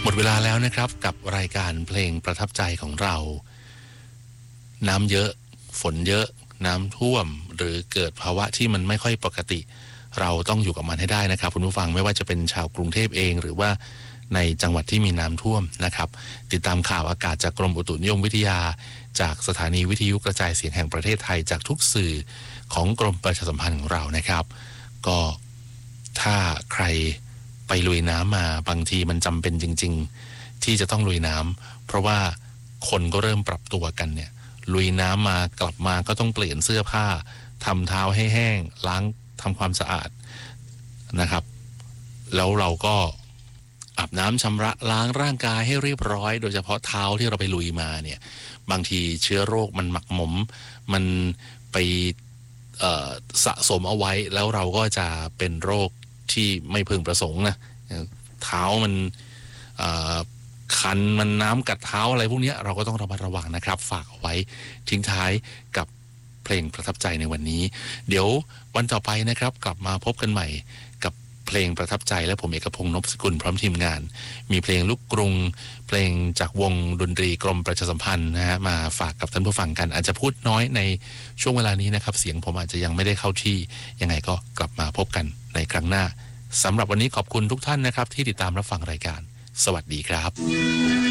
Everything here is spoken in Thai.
หมดเวลาแล้วนะครับกับรายการเพลงประทับใจของเราน้ำเยอะฝนเยอะน้ำท่วมหรือเกิดภาวะที่มันไม่ค่อยปกติเราต้องอยู่กับมันให้ได้นะครับคุณผู้ฟังไม่ว่าจะเป็นชาวกรุงเทพเองหรือว่าในจังหวัดที่มีน้ำท่วมนะครับติดตามข่าวอากาศจากกรมอุตุนิยมวิทยาจากสถานีวิทยุกระจายเสียงแห่งประเทศไทยจากทุกสื่อของกรมประชาสัมพันธ์ของเรานะครับก็ถ้าใครไปลุยน้ำมาบางทีมันจำเป็นจริงๆที่จะต้องลุยน้ำเพราะว่าคนก็เริ่มปรับตัวกันเนี่ยลุยน้ำมากลับมาก็ต้องเปลี่ยนเสื้อผ้าทำเท้าให้แห้งล้างทำความสะอาดนะครับแล้วเราก็อาบน้ำชำระล้างร่างกายให้เรียบร้อยโดยเฉพาะเท้าที่เราไปลุยมาเนี่ยบางทีเชื้อโรคมันหมักหมมมันไปสะสมเอาไว้แล้วเราก็จะเป็นโรคที่ไม่พึงประสงค์นะเท้ามันคันมันน้ำกัดเท้าอะไรพวกนี้เราก็ต้องระมัดระวังนะครับฝากเอาไว้ทิ้งท้ายกับเพลงประทับใจในวันนี้เดี๋ยววันต่อไปนะครับกลับมาพบกันใหม่กับเพลงประทับใจและผมเอกพงษ์นพสกุลพร้อมทีมงานมีเพลงลูกกรุงเพลงจากวงดนตรีกรมประชาสัมพันธ์นะฮะมาฝากกับท่านผู้ฟังกันอาจจะพูดน้อยในช่วงเวลานี้นะครับเสียงผมอาจจะยังไม่ได้เข้าที่ยังไงก็กลับมาพบกันในครั้งหน้าสำหรับวันนี้ขอบคุณทุกท่านนะครับที่ติดตามรับฟังรายการสวัสดีครับ